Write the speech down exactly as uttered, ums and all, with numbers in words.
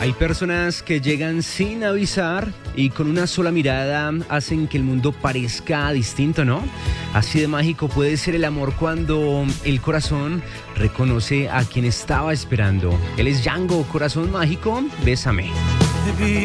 Hay personas que llegan sin avisar y con una sola mirada hacen que el mundo parezca distinto, ¿no? Así de mágico puede ser el amor cuando el corazón reconoce a quien estaba esperando. Él es Django, Corazón Mágico, Bésame.